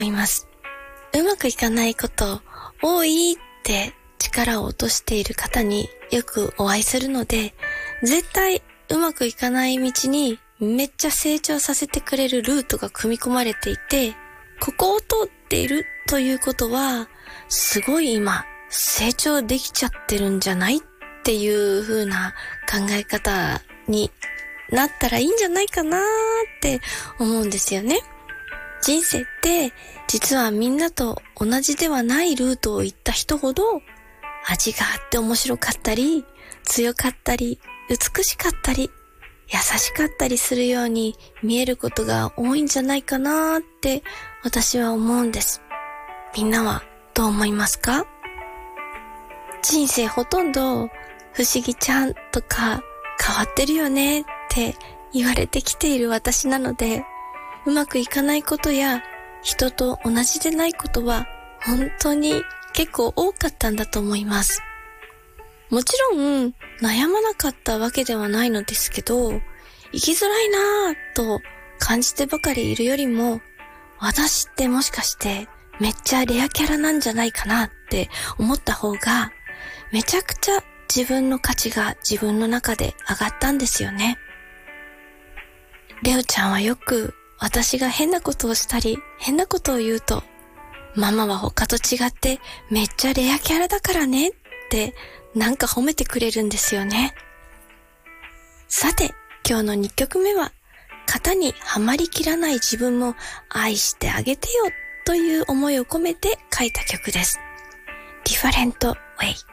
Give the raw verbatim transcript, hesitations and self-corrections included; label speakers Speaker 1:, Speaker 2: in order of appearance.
Speaker 1: います。うまくいかないこと多いって力を落としている方によくお会いするので、絶対うまくいかない道にめっちゃ成長させてくれるルートが組み込まれていて、ここを通っているということはすごい今成長できちゃってるんじゃないっていう風な考え方になったらいいんじゃないかなって思うんですよね。人生って実はみんなと同じではないルートを行った人ほど味があって面白かったり、強かったり、美しかったり、優しかったりするように見えることが多いんじゃないかなって私は思うんです。みんなはどう思いますか？人生ほとんど不思議ちゃんとか変わってるよねって言われてきている私なので、うまくいかないことや人と同じでないことは本当に結構多かったんだと思います。もちろん悩まなかったわけではないのですけど、生きづらいなぁと感じてばかりいるよりも、私ってもしかしてめっちゃレアキャラなんじゃないかなって思った方が、めちゃくちゃ自分の価値が自分の中で上がったんですよね。レオちゃんはよく私が変なことをしたり変なことを言うと、ママは他と違ってめっちゃレアキャラだからねってなんか褒めてくれるんですよね。さて、今日のにきょくめは、型にはまりきらない自分も愛してあげてよという思いを込めて書いた曲です。Different Way。